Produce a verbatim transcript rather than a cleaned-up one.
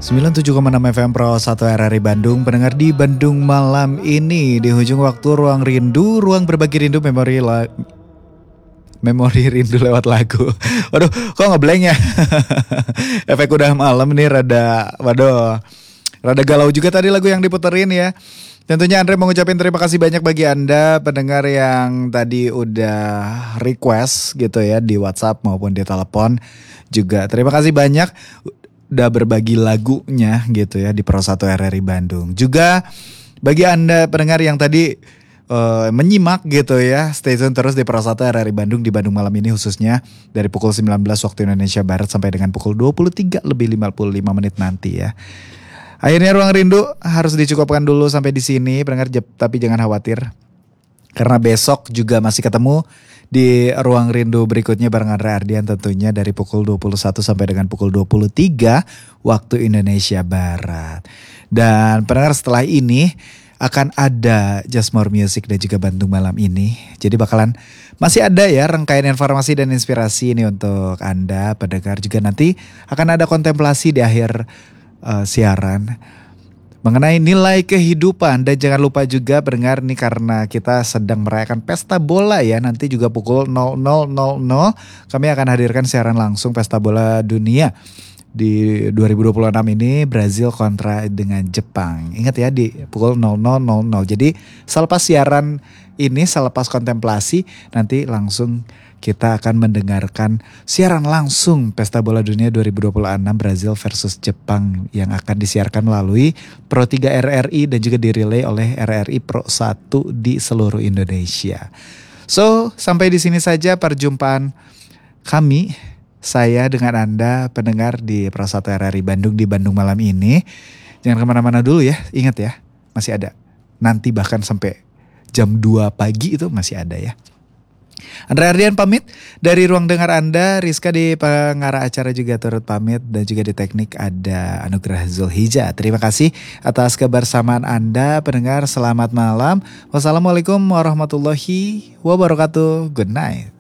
sembilan puluh tujuh koma enam F M Pro satu R R I Bandung. Pendengar di Bandung malam ini, di ujung waktu ruang rindu, ruang berbagi rindu, memori la- memori rindu lewat lagu. Waduh, kok ngeblank ya? Efek udah malam nih rada, waduh, rada galau juga tadi lagu yang diputerin ya. Tentunya Andre mau ngucapin terima kasih banyak bagi Anda pendengar yang tadi udah request gitu ya di WhatsApp maupun di telepon juga. Terima kasih banyak udah berbagi lagunya gitu ya di Pro satu R R I Bandung. Juga bagi Anda pendengar yang tadi uh, menyimak gitu ya, stay tune terus di Pro satu R R I Bandung di Bandung malam ini, khususnya dari pukul sembilan belas waktu Indonesia Barat sampai dengan pukul dua puluh tiga lebih lima puluh lima menit nanti ya. Akhirnya ruang rindu harus dicukupkan dulu sampai di sini pendengar, tapi jangan khawatir karena besok juga masih ketemu di ruang rindu berikutnya bareng Andre Ardian tentunya dari pukul dua puluh satu sampai dengan pukul dua puluh tiga waktu Indonesia Barat. Dan pendengar, setelah ini akan ada Just More Music dan juga Bandung malam ini. Jadi bakalan masih ada ya rangkaian informasi dan inspirasi ini untuk Anda pendengar. Juga nanti akan ada kontemplasi di akhir uh, siaran mengenai nilai kehidupan. Dan jangan lupa juga pendengar nih, karena kita sedang merayakan pesta bola ya, nanti juga pukul nol nol nol nol kami akan hadirkan siaran langsung pesta bola dunia di dua ribu dua puluh enam ini, Brazil kontra dengan Jepang. Ingat ya, di pukul nol nol nol nol. Jadi selepas siaran ini, selepas kontemplasi, nanti langsung kita akan mendengarkan siaran langsung Pesta Bola Dunia dua ribu dua puluh enam Brazil versus Jepang yang akan disiarkan melalui Pro tiga R R I dan juga direlay oleh R R I Pro satu di seluruh Indonesia. So, sampai di sini saja perjumpaan kami, saya dengan Anda pendengar di Pro satu R R I Bandung di Bandung malam ini. Jangan kemana-mana dulu ya, ingat ya, masih ada. Nanti bahkan sampai jam dua pagi itu masih ada ya. Andre Ardian pamit dari ruang dengar Anda. Rizka di pengarah acara juga turut pamit, dan juga di teknik ada Anugrah Zulhijjah. Terima kasih atas kebersamaan Anda pendengar. Selamat malam. Wassalamualaikum warahmatullahi wabarakatuh. Good night.